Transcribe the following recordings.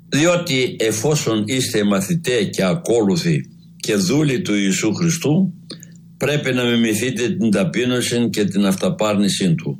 Διότι εφόσον είστε μαθητέ και ακόλουθοι και δούλοι του Ιησού Χριστού, πρέπει να μιμηθείτε την ταπείνωση και την αυταπάρνησή του.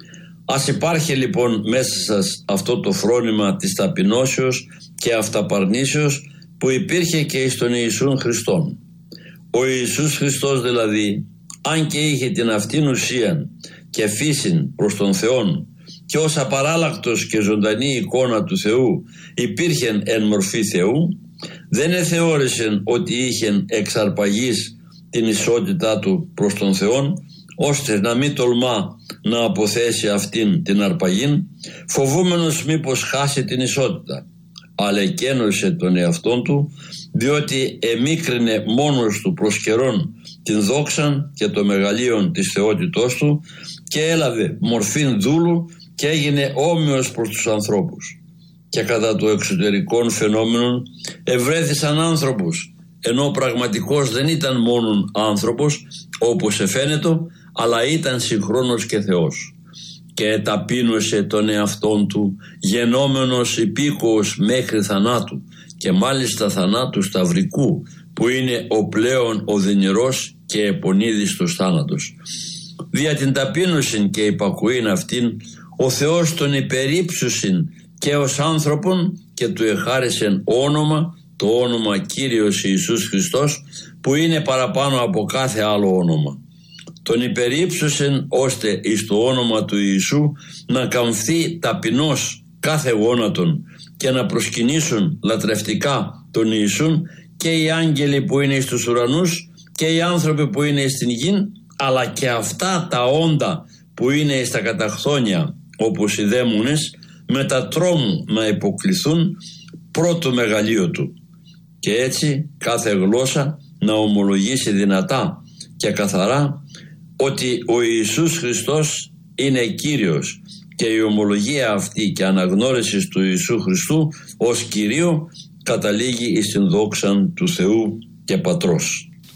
Ας υπάρχει λοιπόν μέσα σας αυτό το φρόνημα της ταπεινώσεως και αυταπαρνήσεως που υπήρχε και εις τον Ιησούν Χριστόν. Ο Ιησούς Χριστός δηλαδή, αν και είχε την αυτήν ουσίαν και φύσιν προς τον Θεόν και ως απαράλλακτος και ζωντανή εικόνα του Θεού υπήρχε εν μορφή Θεού, δεν εθεώρησε ότι είχε εξαρπαγής την ισότητά του προς τον Θεόν, ώστε να μην τολμά να αποθέσει αυτήν την αρπαγήν, φοβούμενος μήπως χάσει την ισότητα, αλλά εκένωσε τον εαυτόν του, διότι εμίκρινε μόνος του προς καιρόν την δόξαν και το μεγαλείον της θεότητός του και έλαβε μορφήν δούλου και έγινε όμοιος προς τους ανθρώπους. Και κατά το εξωτερικών φαινόμενων ευρέθησαν άνθρωπος, ενώ πραγματικός δεν ήταν μόνον άνθρωπος όπως εφαίνεται, αλλά ήταν συγχρόνως και Θεός. Και εταπείνωσε τον εαυτόν του γενόμενος υπήκοος μέχρι θανάτου, και μάλιστα θανάτου σταυρικού, που είναι ο πλέον οδυνηρός και επονίδιστος θάνατος. Δια την ταπείνωσιν και υπακουήν αυτήν ο Θεός τον υπερύψωσιν και ως άνθρωπον και του εχάρισεν όνομα, το όνομα Κύριος Ιησούς Χριστός, που είναι παραπάνω από κάθε άλλο όνομα. Τον υπερύψωσεν ώστε εις το όνομα του Ιησού να καμφθεί ταπεινός κάθε γόνατον και να προσκυνήσουν λατρευτικά τον Ιησούν και οι άγγελοι που είναι εις τους ουρανούς και οι άνθρωποι που είναι στην γη, αλλά και αυτά τα όντα που είναι στα καταχθόνια όπως οι δαίμονες, με τα τρόμου να υποκληθούν πρώτο μεγαλείο του. Και έτσι κάθε γλώσσα να ομολογήσει δυνατά και καθαρά ότι ο Ιησούς Χριστός είναι Κύριος, και η ομολογία αυτή και αναγνώριση του Ιησού Χριστού ως Κυρίου καταλήγει εις την δόξαν του Θεού και Πατρός.